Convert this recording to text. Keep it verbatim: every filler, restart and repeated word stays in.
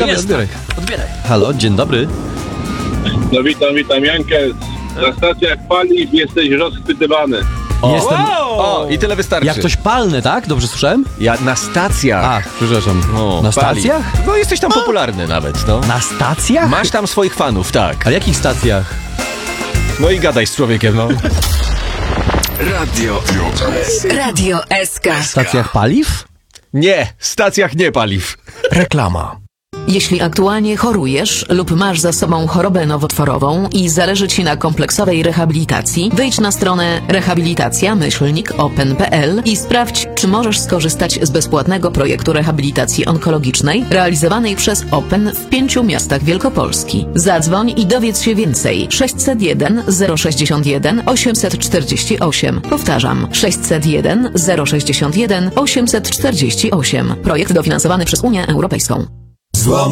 Odbieraj, jest. odbieraj. Odbieraj. Halo, dzień dobry. No witam, witam Jankę. Na stacjach paliw jesteś rozchwytywany. O, Jestem... O, i tyle wystarczy. Jak coś palne, tak? Dobrze słyszałem? Ja na stacjach. Ach, przepraszam. O, Na pali. stacjach? No jesteś tam popularny nawet, no. Na stacjach? Masz tam swoich fanów, tak. A jakich stacjach? No i gadaj z człowiekiem, no. Radio Radio S K. W stacjach paliw? Nie, stacjach nie paliw. Reklama. Jeśli aktualnie chorujesz lub masz za sobą chorobę nowotworową i zależy Ci na kompleksowej rehabilitacji, wejdź na stronę rehabilitacja myślnik open kropka p l i sprawdź, czy możesz skorzystać z bezpłatnego projektu rehabilitacji onkologicznej realizowanej przez Open w pięciu miastach Wielkopolski. Zadzwoń i dowiedz się więcej. sześćset jeden zero sześćdziesiąt jeden osiemset czterdzieści osiem. Powtarzam, sześćset jeden zero sześćdziesiąt jeden osiemset czterdzieści osiem. Projekt dofinansowany przez Unię Europejską. Złom